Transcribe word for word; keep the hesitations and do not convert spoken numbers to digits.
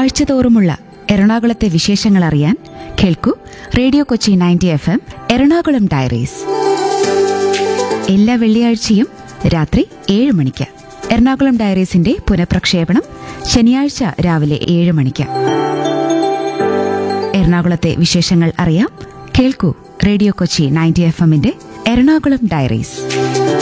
ആഴ്ചതോറുമുള്ള എറണാകുളത്തെ വിശേഷങ്ങൾ അറിയാൻ കേൾക്കൂ radio Kochi ninety F M Ernakulam diaries. എല്ലാ വെള്ളിയാഴ്ചയും രാത്രി ഏഴ് മണിക്ക്. എറണാകുളം ഡയറീസിന്റെ പുനഃപ്രക്ഷേപണം ശനിയാഴ്ച രാവിലെ ഏഴ് മണിക്ക്. എറണാകുളത്തെ വിശേഷങ്ങൾ അറിയാം, കേൾക്കൂ റേഡിയോ കൊച്ചി നയൻറ്റി എഫ് എമ്മിന്റെ എറണാകുളം ഡയറീസ്.